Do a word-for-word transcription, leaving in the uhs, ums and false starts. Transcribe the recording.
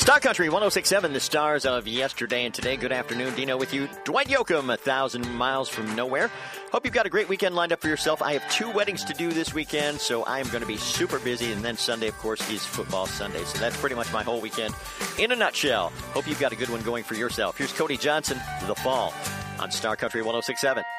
Star Country one oh six point seven, the stars of yesterday and today. Good afternoon, Dino with you. Dwight Yoakam, a thousand miles from nowhere. Hope you've got a great weekend lined up for yourself. I have two weddings to do this weekend, so I'm going to be super busy. And then Sunday, of course, is football Sunday. So that's pretty much my whole weekend in a nutshell. Hope you've got a good one going for yourself. Here's Cody Johnson, The Fall, on Star Country one oh six point seven.